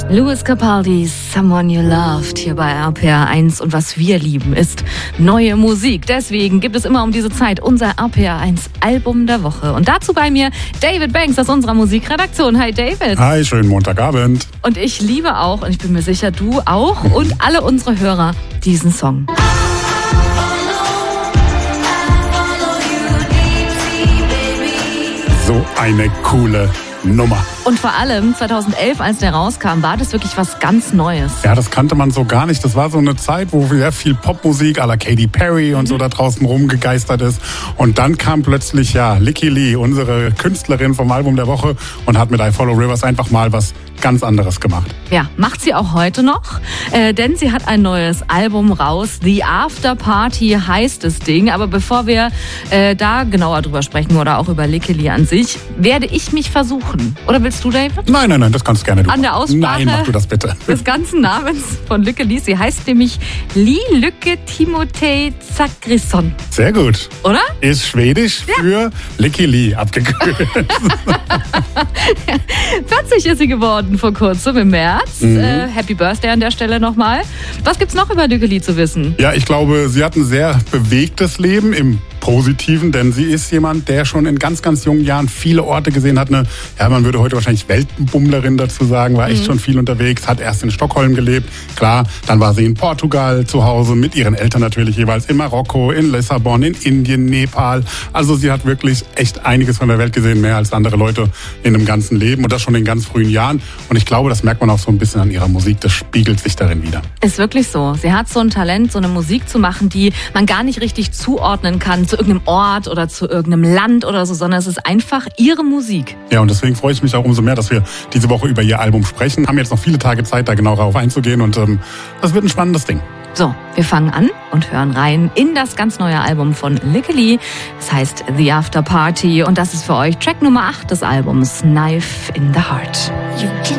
Lewis Capaldi, Someone You Loved, hier bei RPR 1. Und was wir lieben, ist neue Musik. Deswegen gibt es immer um diese Zeit unser RPR 1 Album der Woche. Und dazu bei mir David Banks aus unserer Musikredaktion. Hi David. Hi, schönen Montagabend. Und ich liebe auch, und ich bin mir sicher, du auch und alle unsere Hörer, diesen Song. So eine coole Nummer. Und vor allem 2011, als der rauskam, war das wirklich was ganz Neues. Ja, das kannte man so gar nicht. Das war so eine Zeit, wo sehr viel Popmusik à la Katy Perry und so da draußen rumgegeistert ist. Und dann kam plötzlich Licky Lee, unsere Künstlerin vom Album der Woche, und hat mit I Follow Rivers einfach mal was ganz anderes gemacht. Ja, macht sie auch heute noch, denn sie hat ein neues Album raus. The After Party heißt das Ding. Aber bevor wir da genauer drüber sprechen oder auch über Licky Lee an sich, werde ich mich versuchen. Oder willst du, David? Nein, das kannst gerne du. An der Aussprache Nein, mach du das bitte. Des ganzen Namens von Licky Lee. Sie heißt nämlich Lee Lykke Timothée Zachrisson. Sehr gut. Oder? Ist schwedisch für Licky Lee abgekürzt. 40 ist sie geworden vor kurzem im März. Happy Birthday an der Stelle nochmal. Was gibt's noch über Licky Lee zu wissen? Ja, ich glaube, sie hat ein sehr bewegtes Leben im Positiven, denn sie ist jemand, der schon in ganz, ganz jungen Jahren viele Orte gesehen hat. Man würde heute wahrscheinlich Weltenbummlerin dazu sagen, war echt schon viel unterwegs, hat erst in Stockholm gelebt, klar, dann war sie in Portugal zu Hause, mit ihren Eltern natürlich jeweils, in Marokko, in Lissabon, in Indien, Nepal. Also sie hat wirklich echt einiges von der Welt gesehen, mehr als andere Leute in einem ganzen Leben, und das schon in ganz frühen Jahren. Und ich glaube, das merkt man auch so ein bisschen an ihrer Musik, das spiegelt sich darin wieder. Ist wirklich so. Sie hat so ein Talent, so eine Musik zu machen, die man gar nicht richtig zuordnen kann zu irgendeinem Ort oder zu irgendeinem Land oder so, sondern es ist einfach ihre Musik. Ja, und deswegen freue ich mich auch umso mehr, dass wir diese Woche über ihr Album sprechen. Haben jetzt noch viele Tage Zeit, da genau darauf einzugehen, und das wird ein spannendes Ding. So, wir fangen an und hören rein in das ganz neue Album von Licky Lee. Das heißt The After Party, und das ist für euch Track Nummer 8 des Albums, Knife in the Heart.